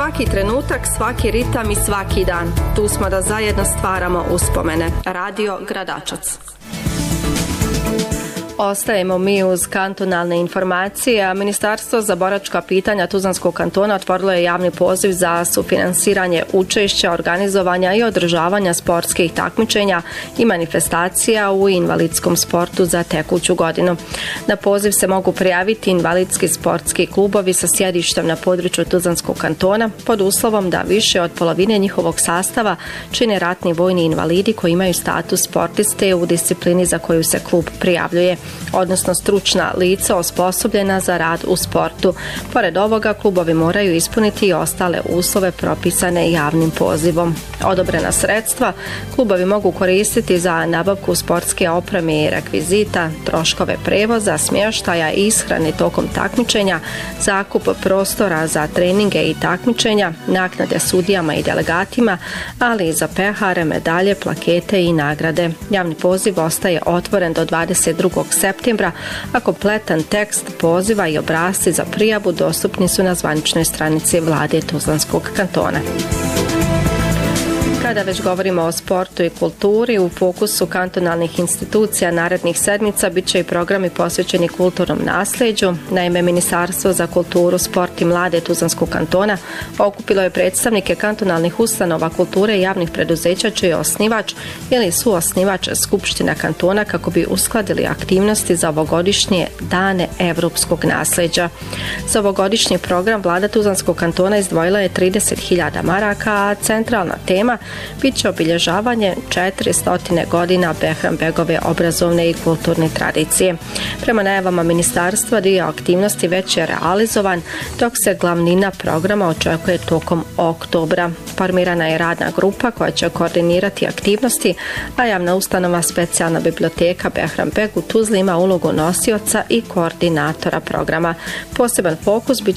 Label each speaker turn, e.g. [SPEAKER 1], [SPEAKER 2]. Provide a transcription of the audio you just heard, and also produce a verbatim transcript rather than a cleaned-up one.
[SPEAKER 1] Svaki trenutak, svaki ritam i svaki dan. Tu smo da zajedno stvaramo uspomene. Radio Gradačac. Ostajemo mi uz kantonalne informacije, a Ministarstvo za boračka pitanja Tuzlanskog kantona otvorilo je javni poziv za sufinansiranje učešća, organizovanja i održavanja sportskih takmičenja i manifestacija u invalidskom sportu za tekuću godinu. Na poziv se mogu prijaviti invalidski sportski klubovi sa sjedištem na području Tuzlanskog kantona pod uslovom da više od polovine njihovog sastava čine ratni vojni invalidi koji imaju status sportiste u disciplini za koju se klub prijavljuje, odnosno stručna lica osposobljena za rad u sportu. Pored ovoga, klubovi moraju ispuniti i ostale uslove propisane javnim pozivom. Odobrena sredstva klubovi mogu koristiti za nabavku sportske opreme i rekvizita, troškove prevoza, smještaja i ishrane tokom takmičenja, zakup prostora za treninge i takmičenja, naknade sudijama i delegatima, ali i za pehare, medalje, plakete i nagrade. Javni poziv ostaje otvoren do dvadeset drugog septembra, a kompletan tekst poziva i obrasci za prijavu dostupni su na zvaničnoj stranici Vlade Tuzlanskog kantona. Kada već govorimo o sportu i kulturi, u fokusu kantonalnih institucija narednih sedmica bit će i programi posvećeni kulturnom nasljeđu. Naime, Ministarstvo za kulturu, sport i mlade Tuzlanskog kantona okupilo je predstavnike kantonalnih ustanova kulture i javnih preduzeća čiji je osnivač ili suosnivač Skupština kantona kako bi uskladili aktivnosti za ovogodišnje dane evropskog nasljeđa. Za ovogodišnji program Vlada Tuzlanskog kantona izdvojila je trideset hiljada maraka, a centralna tema bit će obilježavanje četiristo godina Behranbegove obrazovne i kulturne tradicije. Prema najavama ministarstva, dio aktivnosti već je realizovan, dok se glavnina programa očekuje tokom oktobra. Formirana je radna grupa koja će koordinirati aktivnosti, a javna ustanova Specijalna biblioteka Behranbeg u Tuzli ima ulogu nosioca i koordinatora programa. Poseban fokus bit